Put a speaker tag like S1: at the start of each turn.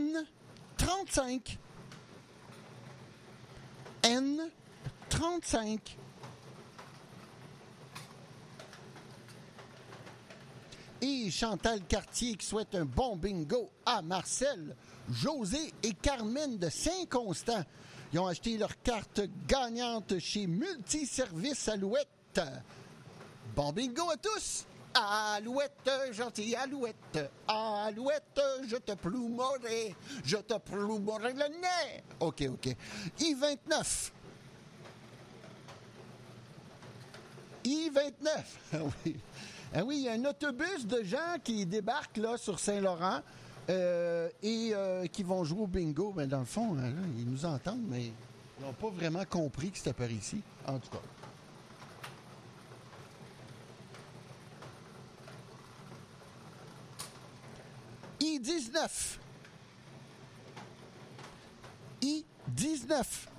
S1: N35. N35. Et Chantal Cartier qui souhaite un bon bingo à Marcel, José et Carmen de Saint-Constant. Ils ont acheté leur carte gagnante chez Multiservice Alouette. Bon bingo à tous! Alouette, gentille Alouette, Alouette, je te ploumerai le nez. OK. I-29. Oui. Ah oui, il y a un autobus de gens qui débarquent là, sur Saint-Laurent et qui vont jouer au bingo. Ben, dans le fond, là, ils nous entendent, mais ils n'ont pas vraiment compris que c'était par ici. En tout cas. I-19.